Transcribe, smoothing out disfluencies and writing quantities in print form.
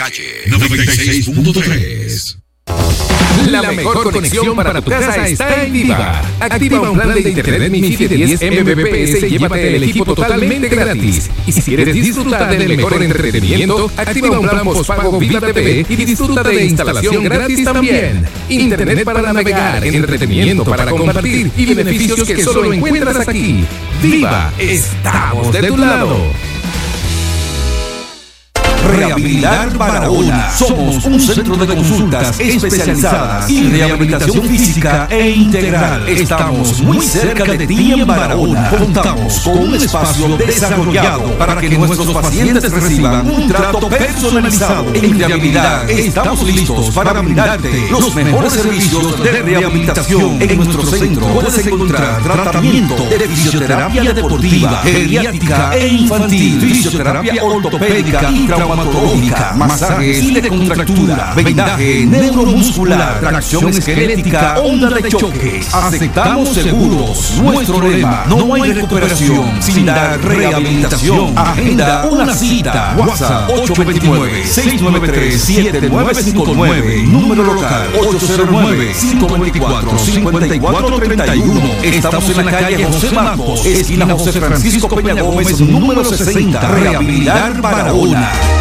calle 96.3. La mejor conexión para tu casa está en Viva. Activa un plan de internet MiFi de 10 Mbps y llévate el equipo totalmente gratis. Y si quieres disfrutar del mejor entretenimiento, activa un plan postpago Viva TV y disfruta de instalación gratis también. Internet para navegar, entretenimiento para compartir y beneficios que solo encuentras aquí. Viva, estamos de tu lado. Rehabilitar Barahona. Somos un centro de consultas especializadas y rehabilitación física e integral. Estamos muy cerca de ti en Barahona. Contamos con un espacio desarrollado para que nuestros pacientes reciban un trato personalizado. En Rehabilitar estamos listos para brindarte los mejores servicios de rehabilitación. En nuestro centro puedes encontrar tratamiento de fisioterapia deportiva, geriátrica e infantil, fisioterapia ortopédica y traumatológica, masajes y de contractura, vendaje neuromuscular, tracción esquelética, onda de choques. Aceptamos seguros. Nuestro lema: no hay recuperación sin dar rehabilitación. Agenda una cita. WhatsApp 829-693-7959. Número local 809-524-5431. Estamos en la calle José Marcos, esquina José Francisco Peña Gómez, número 60. Rehabilitar Barahona.